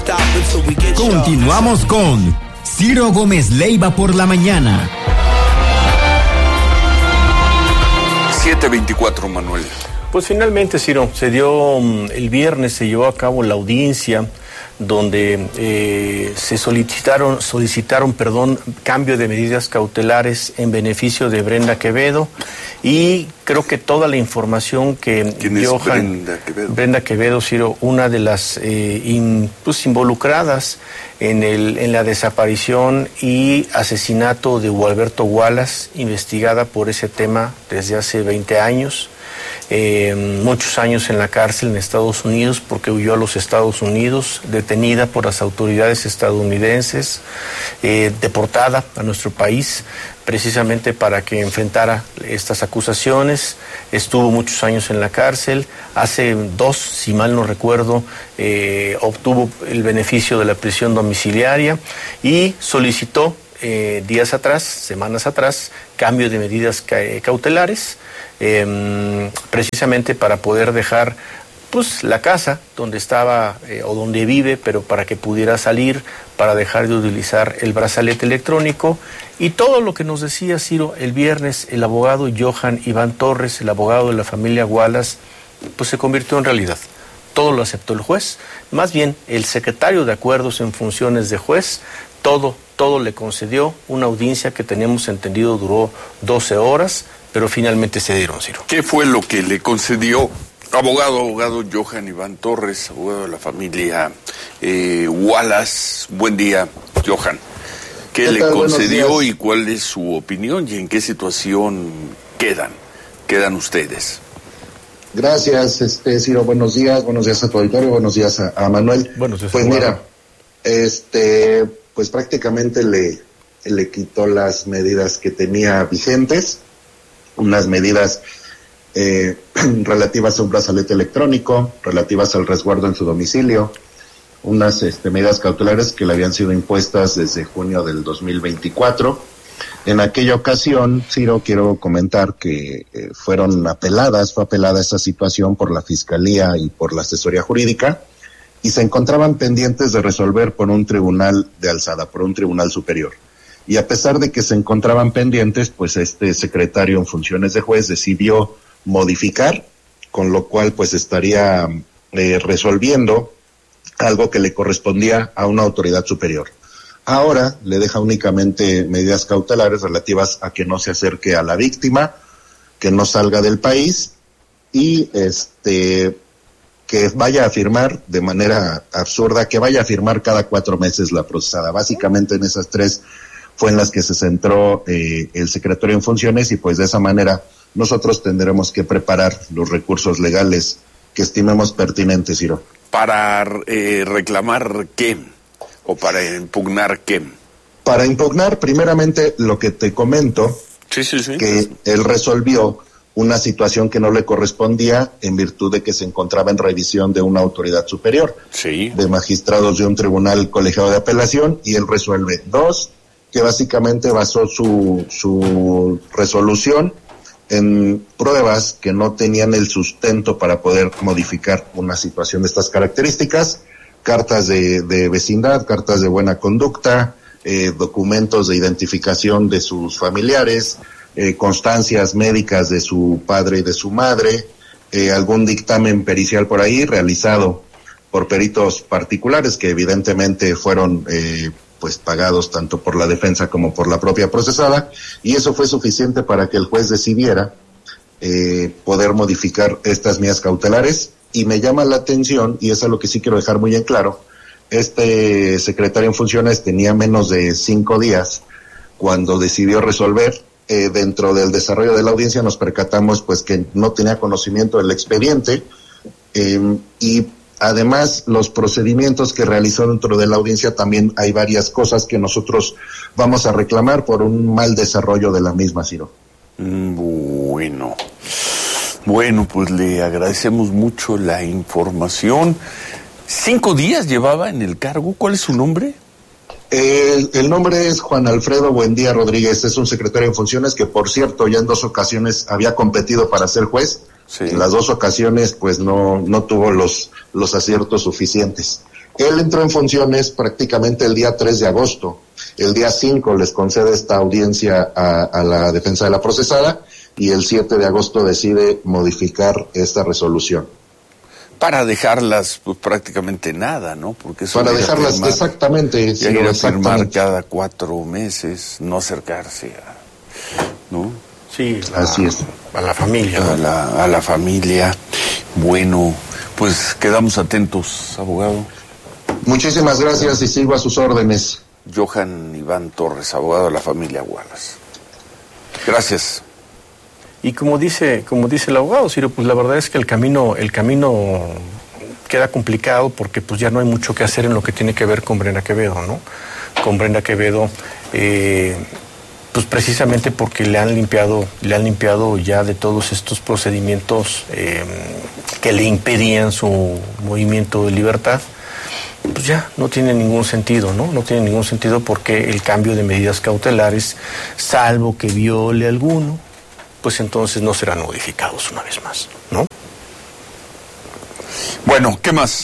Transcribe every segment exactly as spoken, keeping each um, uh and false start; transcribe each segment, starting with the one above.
Continuamos con Ciro Gómez Leiva por la mañana. siete veinticuatro, Manuel. Pues finalmente, Ciro, se dio el viernes, se llevó a cabo la audiencia donde eh, se solicitaron, solicitaron, perdón, cambio de medidas cautelares en beneficio de Brenda Quevedo, y creo que toda la información que ¿Quién es Johan, Brenda Quevedo? Brenda Quevedo, Ciro, una de las eh, in, pues, involucradas en, el, en la desaparición y asesinato de Gualberto Wallace, investigada por ese tema desde hace veinte años. Eh, muchos años en la cárcel en Estados Unidos porque huyó a los Estados Unidos, detenida por las autoridades estadounidenses, eh, deportada a nuestro país precisamente para que enfrentara estas acusaciones. Estuvo muchos años en la cárcel. Hace dos, si mal no recuerdo, eh, obtuvo el beneficio de la prisión domiciliaria y solicitó eh, días atrás, semanas atrás, cambio de medidas ca- cautelares. Eh, precisamente para poder dejar pues la casa donde estaba eh, o donde vive, pero para que pudiera salir, para dejar de utilizar el brazalete electrónico, y todo lo que nos decía Ciro el viernes el abogado Johan Iván Torres, el abogado de la familia Wallace, pues se convirtió en realidad. Todo lo aceptó el juez, más bien el secretario de Acuerdos en funciones de juez, todo, todo le concedió. Una audiencia que teníamos entendido duró doce horas, pero finalmente se dieron, Ciro. ¿Qué fue lo que le concedió abogado, abogado Johan Iván Torres, abogado de la familia eh, Wallace? Buen día, Johan. ¿Qué, ¿Qué le tal? Concedió y cuál es su opinión y en qué situación quedan? ¿Quedan ustedes? Gracias, este Ciro, buenos días, buenos días a tu auditorio, buenos días a, a Manuel. Buenos días, pues abogado. Mira, este, pues prácticamente le, le quitó las medidas que tenía vigentes, unas medidas eh, relativas a un brazalete electrónico, relativas al resguardo en su domicilio, unas este, medidas cautelares que le habían sido impuestas desde junio del dos mil veinticuatro. En aquella ocasión, Ciro, quiero comentar que eh, fueron apeladas, fue apelada esa situación por la Fiscalía y por la asesoría jurídica, y se encontraban pendientes de resolver por un tribunal de alzada, por un tribunal superior. Y a pesar de que se encontraban pendientes, pues este secretario en funciones de juez decidió modificar, con lo cual pues estaría eh, resolviendo algo que le correspondía a una autoridad superior. Ahora le deja únicamente medidas cautelares relativas a que no se acerque a la víctima, que no salga del país y este que vaya a firmar de manera absurda, que vaya a firmar cada cuatro meses la procesada. Básicamente en esas tres fue en las que se centró eh, el secretario en funciones, y pues de esa manera nosotros tendremos que preparar los recursos legales que estimemos pertinentes, Ciro. ¿Para eh, reclamar qué? ¿O para impugnar qué? Para impugnar, primeramente, lo que te comento, sí, sí, sí. que él resolvió una situación que no le correspondía en virtud de que se encontraba en revisión de una autoridad superior, sí, de magistrados de un tribunal colegiado de apelación, y él resuelve. Dos, que básicamente basó su, su resolución en pruebas que no tenían el sustento para poder modificar una situación de estas características, cartas de, de vecindad, cartas de buena conducta, eh, documentos de identificación de sus familiares, eh, constancias médicas de su padre y de su madre, eh, algún dictamen pericial por ahí realizado por peritos particulares que evidentemente fueron eh, pues pagados tanto por la defensa como por la propia procesada, y eso fue suficiente para que el juez decidiera eh, poder modificar estas medidas cautelares. Y me llama la atención, y eso es lo que sí quiero dejar muy en claro, este secretario en funciones tenía menos de cinco días cuando decidió resolver. Eh, dentro del desarrollo de la audiencia nos percatamos pues que no tenía conocimiento del expediente, eh, y además los procedimientos que realizó dentro de la audiencia también hay varias cosas que nosotros vamos a reclamar por un mal desarrollo de la misma, Ciro. Bueno, bueno, pues le agradecemos mucho la información. ¿Cinco días llevaba en el cargo? ¿Cuál es su nombre? El, el nombre es Juan Alfredo Buendía Rodríguez, es un secretario en funciones que, por cierto, ya en dos ocasiones había competido para ser juez. Sí. En las dos ocasiones, pues no no tuvo los los aciertos suficientes. Él entró en funciones prácticamente el día tres de agosto. El día cinco les concede esta audiencia a, a la defensa de la procesada y el siete de agosto decide modificar esta resolución. Para dejarlas, pues prácticamente nada, ¿no? Porque eso Para dejarlas, firmar, exactamente. Sí, ir a firmar cada cuatro meses, no acercarse a, ¿no? Sí, así es. A la familia. A la, a la familia. Bueno, pues quedamos atentos, abogado. Muchísimas gracias y sigo a sus órdenes. Johan Iván Torres, abogado de la familia Wallace. Gracias. Y como dice, como dice el abogado, Ciro, pues la verdad es que el camino, el camino queda complicado porque pues ya no hay mucho que hacer en lo que tiene que ver con Brenda Quevedo, ¿no? Con Brenda Quevedo, eh, pues precisamente porque le han limpiado, le han limpiado ya de todos estos procedimientos eh, que le impedían su movimiento de libertad. Pues ya no tiene ningún sentido, ¿no? No tiene ningún sentido porque el cambio de medidas cautelares, salvo que viole alguno, pues entonces no serán modificados una vez más, ¿no? Bueno, ¿qué más?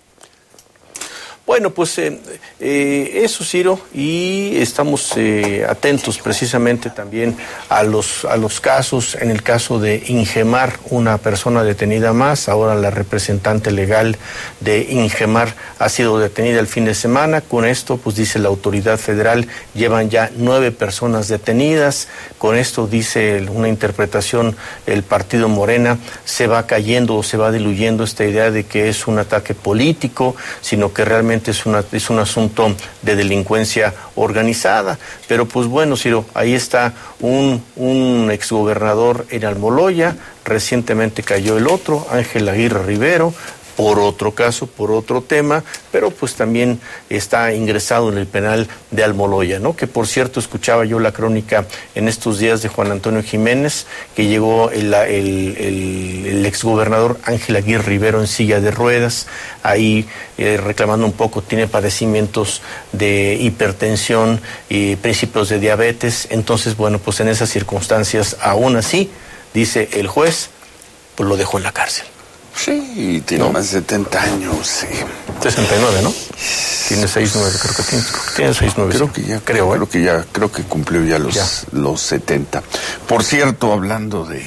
Bueno, pues eh, eh, eso, Ciro, y estamos eh, atentos precisamente también a los a los casos. En el caso de Ingemar, una persona detenida más, ahora la representante legal de Ingemar ha sido detenida el fin de semana. Con esto, pues dice la autoridad federal, llevan ya nueve personas detenidas. Con esto, dice una interpretación, el partido Morena se va cayendo o se va diluyendo esta idea de que es un ataque político, sino que realmente Es, una, es un asunto de delincuencia organizada. Pero pues bueno, Ciro, ahí está un, un exgobernador en Almoloya, recientemente cayó el otro, Ángel Aguirre Rivero, por otro caso, por otro tema, pero pues también está ingresado en el penal de Almoloya, ¿no? Que por cierto, escuchaba yo la crónica en estos días de Juan Antonio Jiménez, que llegó el, el, el, el exgobernador Ángel Aguirre Rivero en silla de ruedas, ahí eh, reclamando un poco, tiene padecimientos de hipertensión y principios de diabetes. Entonces, bueno, pues en esas circunstancias, aún así, dice el juez, pues lo dejó en la cárcel. Sí, tiene ¿no? más de setenta años, sí. sesenta y nueve, ¿no? Tiene sesenta y nueve, creo que tiene. Tiene sesenta y nueve. Creo que ya, creo, creo que ya, creo que cumplió ya los, ya. los setenta. Por cierto, hablando de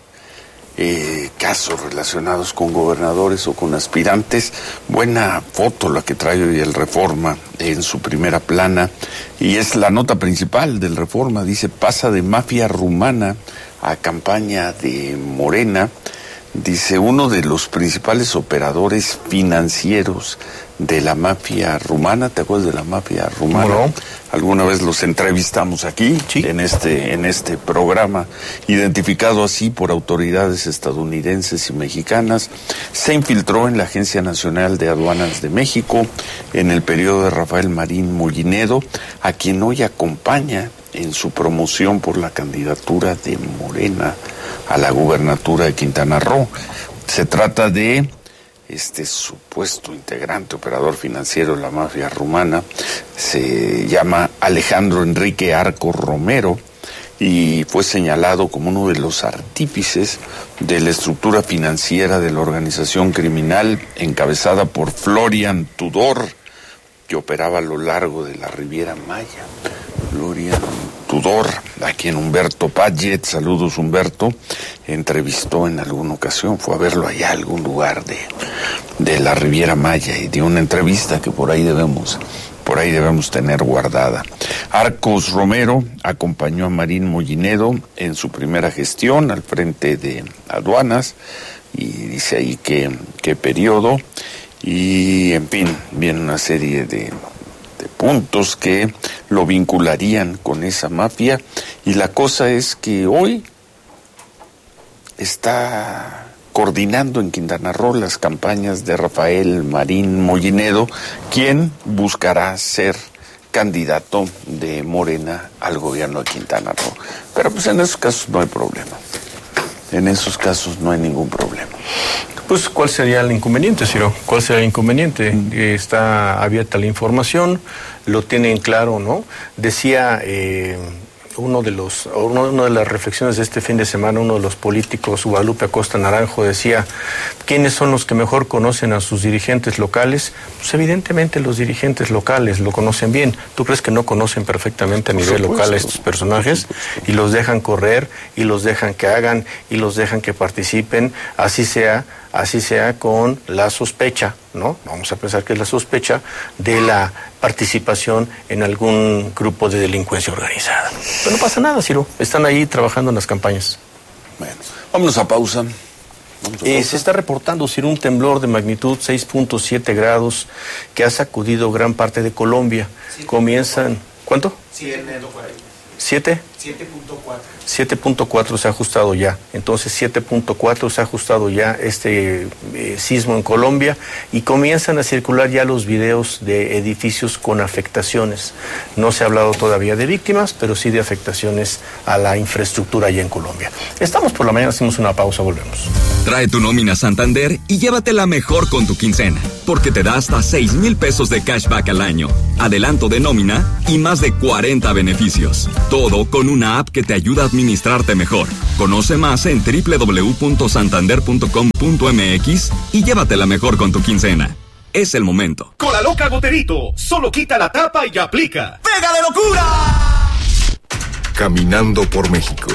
eh, casos relacionados con gobernadores o con aspirantes, buena foto la que trae hoy el Reforma en su primera plana, y es la nota principal del Reforma, dice, pasa de mafia rumana a campaña de Morena. Dice, uno de los principales operadores financieros de la mafia rumana, ¿te acuerdas de la mafia rumana? No. Alguna vez los entrevistamos aquí, sí, en este en este programa, identificado así por autoridades estadounidenses y mexicanas. Se infiltró en la Agencia Nacional de Aduanas de México en el periodo de Rafael Marín Mollinedo, a quien hoy acompaña en su promoción por la candidatura de Morena a la gubernatura de Quintana Roo. Se trata de este supuesto integrante, operador financiero de la mafia rumana, se llama Alejandro Enrique Arco Romero, y fue señalado como uno de los artífices de la estructura financiera de la organización criminal encabezada por Florian Tudor, que operaba a lo largo de la Riviera Maya. Florian Tudor, a quien Humberto Padgett, saludos Humberto, entrevistó en alguna ocasión, fue a verlo allá a algún lugar de, de la Riviera Maya y dio una entrevista que por ahí debemos, por ahí debemos tener guardada. Arcos Romero acompañó a Marín Mollinedo en su primera gestión al frente de aduanas, y dice ahí que, qué periodo, y en fin, viene una serie de de puntos que lo vincularían con esa mafia, y la cosa es que hoy está coordinando en Quintana Roo las campañas de Rafael Marín Mollinedo, quien buscará ser candidato de Morena al gobierno de Quintana Roo. Pero pues en esos casos no hay problema. En esos casos no hay ningún problema. Pues, ¿cuál sería el inconveniente, Ciro? ¿Cuál sería el inconveniente? Mm. Eh, está abierta la información, lo tienen claro, ¿no? Decía eh, uno de los, uno, una de las reflexiones de este fin de semana, uno de los políticos, Guadalupe Acosta Naranjo, decía, ¿quiénes son los que mejor conocen a sus dirigentes locales? Pues evidentemente los dirigentes locales lo conocen bien. ¿Tú crees que no conocen perfectamente a nivel local a estos personajes? Y los dejan correr, y los dejan que hagan, y los dejan que participen, así sea, así sea con la sospecha, ¿no? Vamos a pensar que es la sospecha de la participación en algún grupo de delincuencia organizada. Pero no pasa nada, Ciro. Están ahí trabajando en las campañas. Bueno, vámonos a pausa. Vamos a Eh, pausa. se está reportando, Ciro, un temblor de magnitud seis punto siete grados que ha sacudido gran parte de Colombia. Comienzan... ¿Cuánto? ¿Siete? siete punto cuatro. siete punto cuatro se ha ajustado ya. Entonces siete punto cuatro se ha ajustado ya este eh, sismo en Colombia y comienzan a circular ya los videos de edificios con afectaciones. No se ha hablado todavía de víctimas, pero sí de afectaciones a la infraestructura allá en Colombia. Estamos por la mañana, hacemos una pausa, volvemos. Trae tu nómina Santander y llévatela mejor con tu quincena, porque te da hasta seis mil pesos de cashback al año, adelanto de nómina y más de cuarenta beneficios. Todo con una app que te ayuda a administrarte mejor. Conoce más en doble u doble u doble u punto santander punto com punto m x y llévatela mejor con tu quincena. Es el momento. Con la loca Goterito, solo quita la tapa y aplica. ¡Pega de locura! Caminando por México.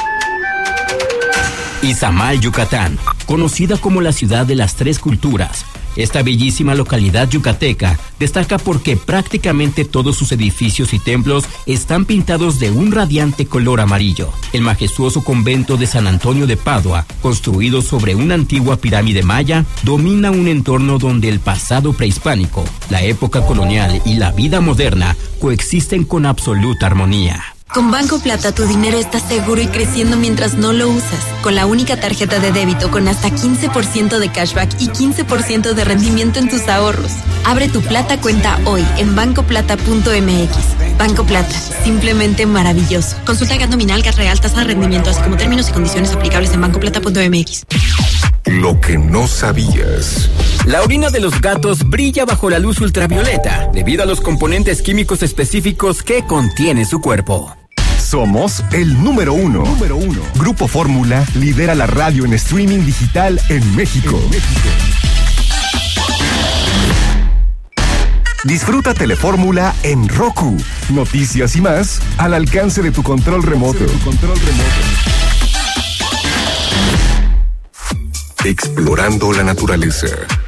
Izamal, Yucatán, conocida como la ciudad de las tres culturas. Esta bellísima localidad yucateca destaca porque prácticamente todos sus edificios y templos están pintados de un radiante color amarillo. El majestuoso convento de San Antonio de Padua, construido sobre una antigua pirámide maya, domina un entorno donde el pasado prehispánico, la época colonial y la vida moderna coexisten con absoluta armonía. Con Banco Plata tu dinero está seguro y creciendo mientras no lo usas. Con la única tarjeta de débito con hasta quince por ciento de cashback y quince por ciento de rendimiento en tus ahorros. Abre tu Plata cuenta hoy en banco plata punto m x. Banco Plata, simplemente maravilloso. Consulta gas nominal, gas real, tasa de rendimiento, así como términos y condiciones aplicables en banco plata punto m x. Lo que no sabías. La orina de los gatos brilla bajo la luz ultravioleta debido a los componentes químicos específicos que contiene su cuerpo. Somos el número uno. Número uno. Grupo Fórmula lidera la radio en streaming digital en México. En México. Disfruta Telefórmula en Roku. Noticias y más al alcance de tu control remoto. Tu control remoto. Explorando la naturaleza.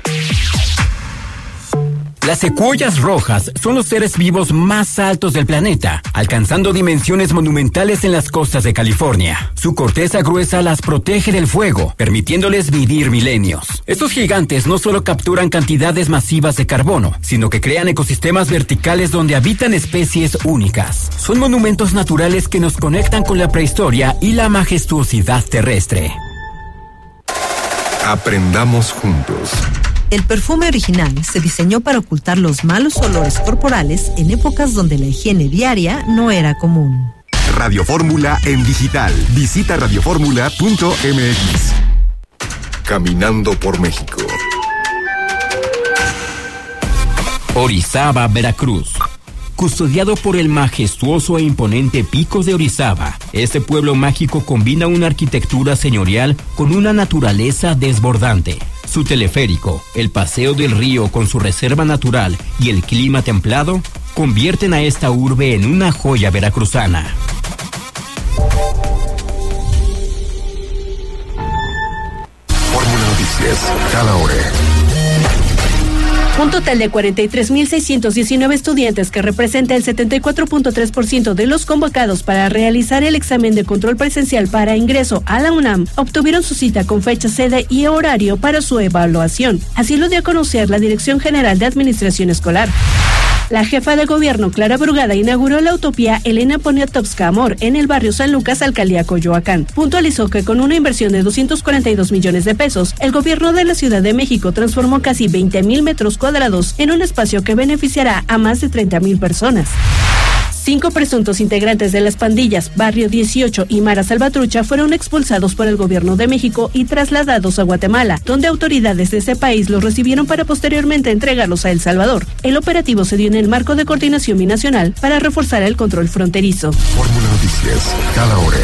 Las secuoyas rojas son los seres vivos más altos del planeta, alcanzando dimensiones monumentales en las costas de California. Su corteza gruesa las protege del fuego, permitiéndoles vivir milenios. Estos gigantes no solo capturan cantidades masivas de carbono, sino que crean ecosistemas verticales donde habitan especies únicas. Son monumentos naturales que nos conectan con la prehistoria y la majestuosidad terrestre. Aprendamos juntos. El perfume original se diseñó para ocultar los malos olores corporales en épocas donde la higiene diaria no era común. Radio Fórmula en digital. Visita radio fórmula punto m x. Caminando por México. Orizaba, Veracruz. Custodiado por el majestuoso e imponente Pico de Orizaba, este pueblo mágico combina una arquitectura señorial con una naturaleza desbordante. Su teleférico, el paseo del río con su reserva natural y el clima templado convierten a esta urbe en una joya veracruzana. Fórmula Noticias, cada hora. Un total de cuarenta y tres mil seiscientos diecinueve estudiantes, que representa el setenta y cuatro punto tres por ciento de los convocados para realizar el examen de control presencial para ingreso a la UNAM, obtuvieron su cita con fecha, sede y horario para su evaluación. Así lo dio a conocer la Dirección General de Administración Escolar. La jefa de gobierno, Clara Brugada, inauguró la utopía Elena Poniatowska Amor en el barrio San Lucas, alcaldía Coyoacán. Puntualizó que con una inversión de doscientos cuarenta y dos millones de pesos, el gobierno de la Ciudad de México transformó casi veinte mil metros cuadrados en un espacio que beneficiará a más de treinta mil personas. Cinco presuntos integrantes de las pandillas Barrio dieciocho y Mara Salvatrucha fueron expulsados por el gobierno de México y trasladados a Guatemala, donde autoridades de ese país los recibieron para posteriormente entregarlos a El Salvador. El operativo se dio en el marco de coordinación binacional para reforzar el control fronterizo. Fórmula Noticias, cada hora.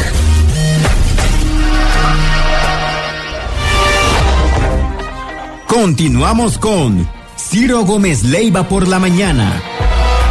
Continuamos con Ciro Gómez Leiva por la mañana.